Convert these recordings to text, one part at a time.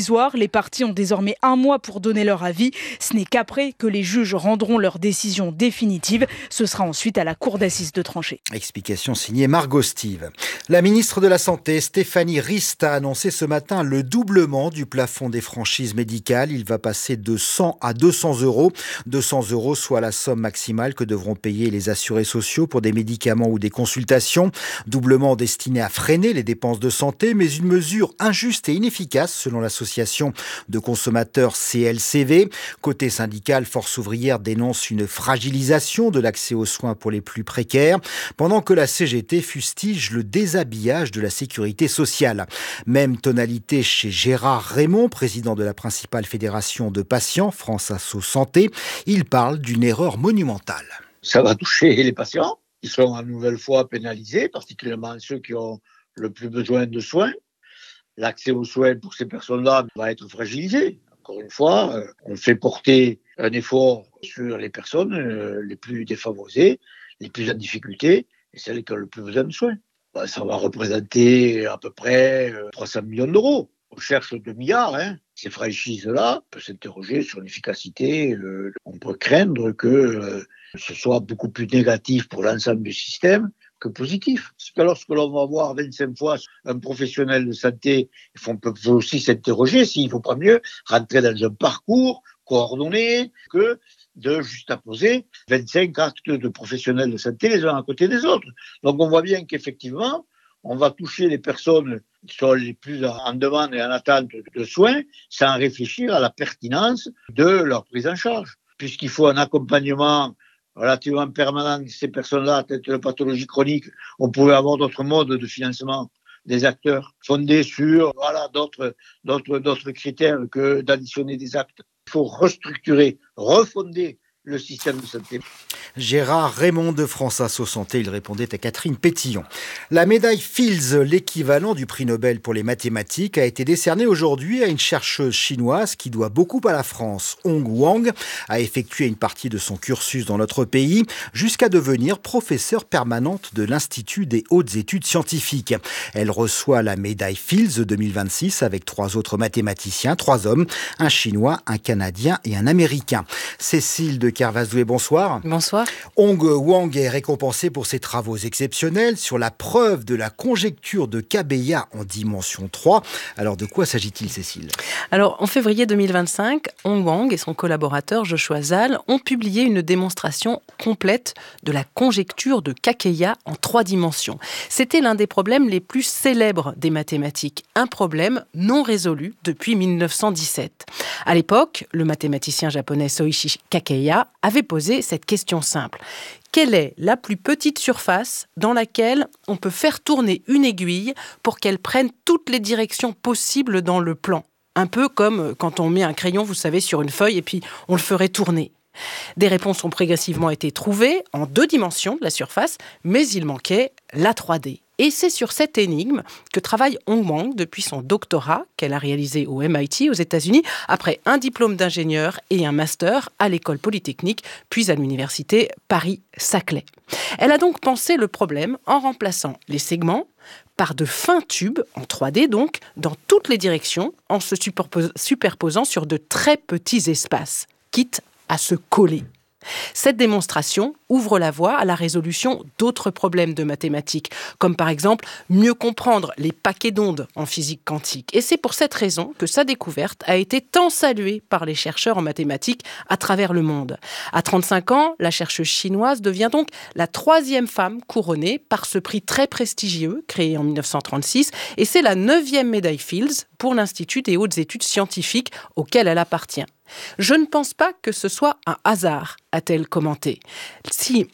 provisoire. Les parties ont désormais 1 mois pour donner leur avis. Ce n'est qu'après que les juges rendront leur décision définitive. Ce sera ensuite à la cour d'assises de trancher. Explication signée Margot Steve. La ministre de la Santé, Stéphanie Rist, a annoncé ce matin le doublement du plafond des franchises médicales. Il va passer de 100 à 200 euros. 200 euros, soit la somme maximale que devront payer les assurés sociaux pour des médicaments ou des consultations. Doublement destiné à freiner les dépenses de santé, mais une mesure injuste et inefficace selon l'association de consommateurs CLCV. Côté syndical, Force ouvrière dénonce une fragilisation de l'accès aux soins pour les plus précaires, pendant que la CGT fustige le déshabillage de la sécurité sociale. Même tonalité chez Gérard Raymond, président de la principale fédération de patients, France Asso Santé. Il parle d'une erreur monumentale. Ça va toucher les patients. Ils seront une nouvelle fois pénalisés, particulièrement ceux qui ont le plus besoin de soins. L'accès aux soins pour ces personnes-là va être fragilisé. Encore une fois, on fait porter un effort sur les personnes les plus défavorisées, les plus en difficulté, et celles qui ont le plus besoin de soins. Ça va représenter à peu près 300 millions d'euros. On cherche 2 milliards. Ces franchises-là, on peut s'interroger sur l'efficacité. On peut craindre que ce soit beaucoup plus négatif pour l'ensemble du système que positif. Parce que lorsque l'on va voir 25 fois un professionnel de santé, on peut aussi s'interroger s'il ne faut pas mieux rentrer dans un parcours coordonné que de juxtaposer 25 actes de professionnels de santé les uns à côté des autres. Donc on voit bien qu'effectivement, on va toucher les personnes qui sont les plus en demande et en attente de soins sans réfléchir à la pertinence de leur prise en charge. Puisqu'il faut un accompagnement relativement permanent de ces personnes-là atteintes de pathologies chroniques, on pouvait avoir d'autres modes de financement des acteurs fondés sur d'autres critères que d'additionner des actes. Il faut restructurer, refonder le système de santé. Gérard Raymond de France Asso Santé, il répondait à Catherine Pétillon. La médaille Fields, l'équivalent du prix Nobel pour les mathématiques, a été décernée aujourd'hui à une chercheuse chinoise qui doit beaucoup à la France. Hong Wang a effectué une partie de son cursus dans notre pays jusqu'à devenir professeure permanente de l'Institut des hautes études scientifiques. Elle reçoit la médaille Fields 2026 avec 3 autres mathématiciens, 3 hommes, un Chinois, un Canadien et un Américain. Cécile de Kervasdoué, bonsoir. Bonsoir. Hong Wang est récompensé pour ses travaux exceptionnels sur la preuve de la conjecture de Kabeya en dimension 3. Alors de quoi s'agit-il, Cécile ? Alors en février 2025, Hong Wang et son collaborateur Joshua Zal ont publié une démonstration complète de la conjecture de Kakeya en 3 dimensions. C'était l'un des problèmes les plus célèbres des mathématiques, un problème non résolu depuis 1917. À l'époque, le mathématicien japonais Soichi Kakeya avait posé cette question simple. Quelle est la plus petite surface dans laquelle on peut faire tourner une aiguille pour qu'elle prenne toutes les directions possibles dans le plan ? Un peu comme quand on met un crayon, vous savez, sur une feuille et puis on le ferait tourner. Des réponses ont progressivement été trouvées en 2 dimensions de la surface, mais il manquait la 3D. Et c'est sur cette énigme que travaille Hong Wang depuis son doctorat qu'elle a réalisé au MIT aux États-Unis, après un diplôme d'ingénieur et un master à l'école polytechnique, puis à l'université Paris-Saclay. Elle a donc pensé le problème en remplaçant les segments par de fins tubes, en 3D donc, dans toutes les directions, en se superposant sur de très petits espaces, quitte à se coller. Cette démonstration ouvre la voie à la résolution d'autres problèmes de mathématiques, comme par exemple mieux comprendre les paquets d'ondes en physique quantique. Et c'est pour cette raison que sa découverte a été tant saluée par les chercheurs en mathématiques à travers le monde. À 35 ans, la chercheuse chinoise devient donc la 3e femme couronnée par ce prix très prestigieux, créé en 1936, et c'est la 9e médaille Fields pour l'Institut des hautes études scientifiques auquel elle appartient. Je ne pense pas que ce soit un hasard, a-t-elle commenté. Si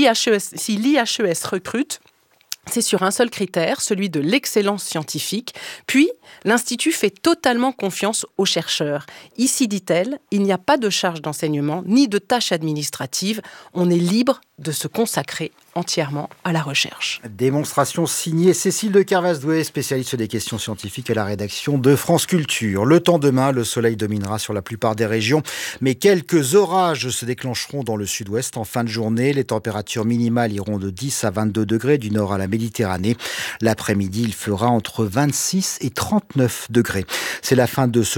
l'IHES recrute, c'est sur un seul critère, celui de l'excellence scientifique. Puis, l'Institut fait totalement confiance aux chercheurs. Ici, dit-elle, il n'y a pas de charge d'enseignement ni de tâches administratives. On est libre de se consacrer entièrement à la recherche. Démonstration signée Cécile de Kervasdoué, spécialiste des questions scientifiques à la rédaction de France Culture. Le temps demain, le soleil dominera sur la plupart des régions, mais quelques orages se déclencheront dans le sud-ouest en fin de journée. Les températures minimales iront de 10 à 22 degrés du nord à la Méditerranée. L'après-midi, il fera entre 26 et 39 degrés. C'est la fin de ce